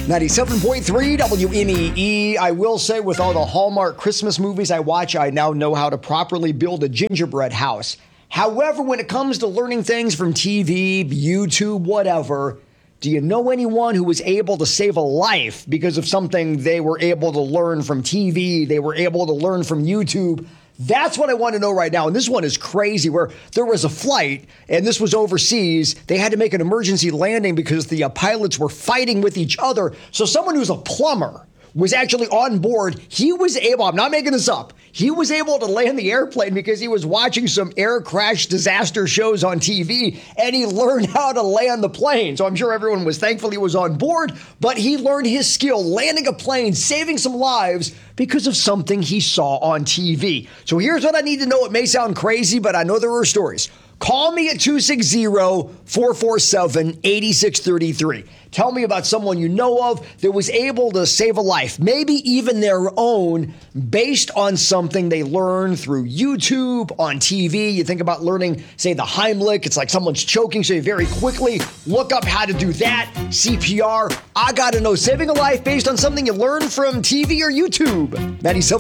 97.3 WMEE. I will say, with all the Hallmark Christmas movies I watch, I now know how to properly build a gingerbread house. However, when it comes to learning things from TV, YouTube, whatever, do you know anyone who was able to save a life because of something they were able to learn from TV, they were able to learn from YouTube? That's what I want to know right now. And this one is crazy, where there was a flight, and this was overseas. They had to make an emergency landing because the pilots were fighting with each other. So someone who's a plumber was actually on board. He was able, I'm not making this up, he was able to land the airplane because he was watching some air crash disaster shows on TV, and he learned how to land the plane. So I'm sure everyone was thankful he was on board, but he learned his skill landing a plane, saving some lives because of something he saw on TV. So here's what I need to know. It may sound crazy, but I know there are stories. Call me at 260-447-8633. Tell me about someone you know of that was able to save a life, maybe even their own, based on something they learned through YouTube, on TV. You think about learning, say, the Heimlich. It's like someone's choking, so you very quickly look up how to do that. CPR. I got to know, saving a life based on something you learned from TV or YouTube. 97.